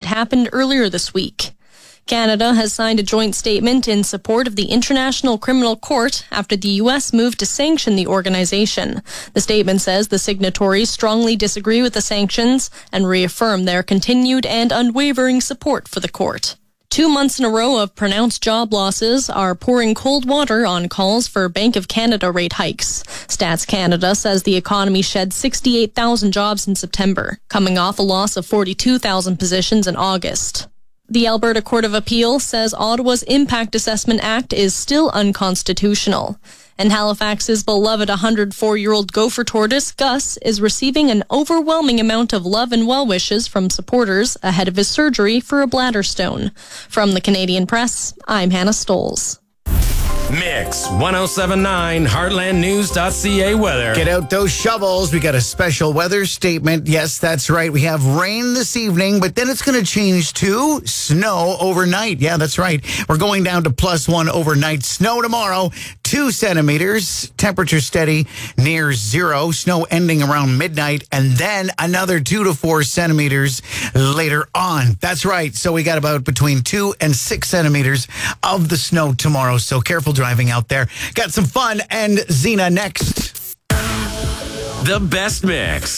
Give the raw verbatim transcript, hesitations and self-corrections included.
happened earlier this week. Canada has signed a joint statement in support of the International Criminal Court after the U S moved to sanction the organization. The statement says the signatories strongly disagree with the sanctions and reaffirm their continued and unwavering support for the court. Two months in a row of pronounced job losses are pouring cold water on calls for Bank of Canada rate hikes. Stats Canada says the economy shed sixty-eight thousand jobs in September, coming off a loss of forty-two thousand positions in August. The Alberta Court of Appeal says Ottawa's Impact Assessment Act is still unconstitutional. And Halifax's beloved one hundred four-year-old gopher tortoise, Gus, is receiving an overwhelming amount of love and well wishes from supporters ahead of his surgery for a bladder stone. From the Canadian Press, I'm Hannah Stoles. Mix one oh seven point nine heartland news dot c a weather. Get out those shovels. We got a special weather statement. Yes, that's right. We have rain this evening, but then it's going to change to snow overnight. Yeah, that's right. We're going down to plus one overnight. Snow tomorrow, two centimeters. Temperature steady near zero. Snow ending around midnight, and then another two to four centimeters later on. That's right. So we got about between two and six centimeters of the snow tomorrow. So careful driving out there. Got some fun and Xena next. The best mix.